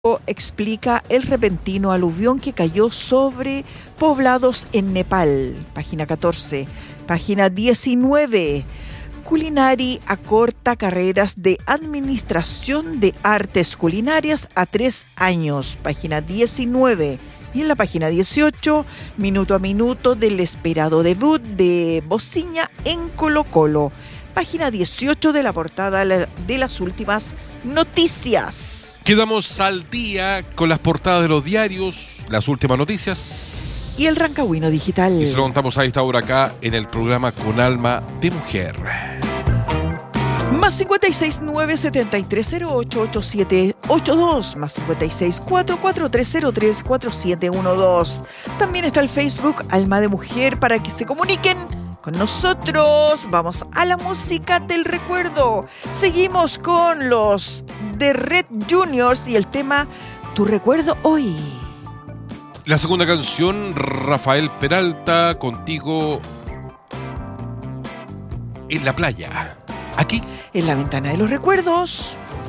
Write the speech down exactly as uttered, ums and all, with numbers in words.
explica el repentino aluvión que cayó sobre poblados en Nepal. Página catorce. Página diecinueve. Culinari acorta carreras de administración de artes culinarias a tres años. Página diecinueve. Y en la página dieciocho, minuto a minuto del esperado debut de Bociña en Colo-Colo. Página dieciocho de la portada de las últimas noticias. Quedamos al día con las portadas de los diarios, las últimas noticias. Y el Rancagüino Digital. Y se lo contamos a esta hora acá en el programa Con Alma de Mujer. Más cincuenta y seis, nueve setenta y tres cero ocho, ocho siete ocho dos. Más cincuenta y seis, cuatro cuatro tres cero tres, cuatro siete uno dos. También está el Facebook Alma de Mujer para que se comuniquen con nosotros. Vamos a la música del recuerdo. Seguimos con los de Red Juniors y el tema Tu Recuerdo Hoy. La segunda canción, Rafael Peralta, Contigo en la Playa. Aquí en la Ventana de los Recuerdos.